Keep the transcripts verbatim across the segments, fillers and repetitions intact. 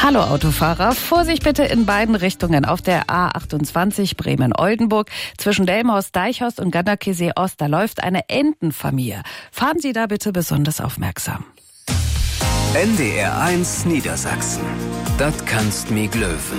Hallo Autofahrer, Vorsicht bitte in beiden Richtungen auf der A achtundzwanzig Bremen-Oldenburg. Zwischen Delmhorst-Deichhorst und Ganderkesee-Ost, da läuft eine Entenfamilie. Fahren Sie da bitte besonders aufmerksam. N D R eins Niedersachsen. Das kannst mi glöwen.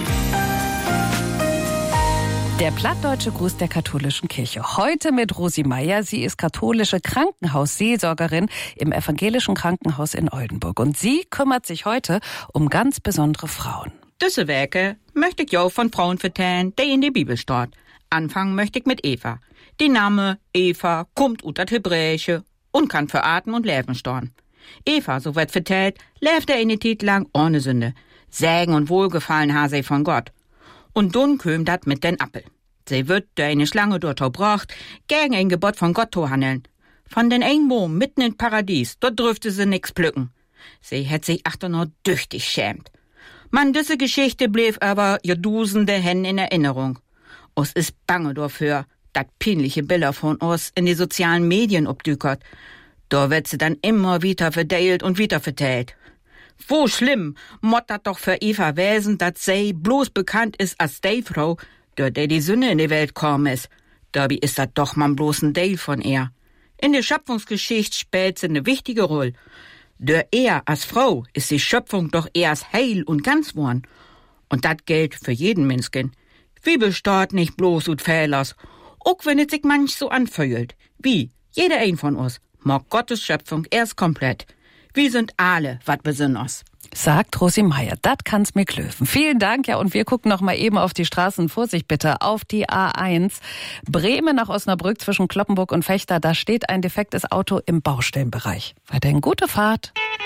Der plattdeutsche Gruß der katholischen Kirche. Heute mit Rosi Meier. Sie ist katholische Krankenhausseelsorgerin im evangelischen Krankenhaus in Oldenburg. Und sie kümmert sich heute um ganz besondere Frauen. Diese Werke möchte ich auch von Frauen vertellen, die in der Bibel steht. Anfangen möchte ich mit Eva. Die Name Eva kommt ut das Hebräische und kann für Atmen und Leben stehen. Eva, so wird vertellt, lebte eine Zeit lang ohne Sünde. Segen und Wohlgefallen ha sie von Gott. Und dann köm dat mit den Appel. Sie wird durch eine Schlange dort gebracht, gegen ein Gebot von Gott zu handeln. Von den einen Baum mitten im Paradies, dort dürfte sie nix pflücken. Sie hätt sich achter nur düchtig schämt. Man, diese Geschichte blieb aber jedusende Hen in Erinnerung. Us ist bange dafür, dat peinliche Bilder von uns in die sozialen Medien obdükert. Da wird sie dann immer wieder verdeilt und wieder vertellt. Wo schlimm, mott dat doch für Eva wesen, dat sie bloß bekannt ist als die Frau, durch die die Sünde in die Welt kommen ist. Dabei ist dat doch man bloß ein Teil von ihr. In der Schöpfungsgeschichte spielt sie eine wichtige Rolle. Durch er als Frau ist die Schöpfung doch erst heil und ganz worden. Und dat gilt für jeden Menschen. Wie besteht nicht bloß ut Fehlers, auch wenn es sich manch so anfühlt. Wie, jeder ein von uns, mag Gottes Schöpfung erst komplett. Wir sind alle wat besonders. Sagt Rosi Meier, das kann's mir klöven. Vielen Dank, ja, und wir gucken noch mal eben auf die Straßen. Vorsicht bitte, auf die A eins. Bremen nach Osnabrück zwischen Cloppenburg und Vechta, da steht ein defektes Auto im Baustellenbereich. Weiterhin gute Fahrt.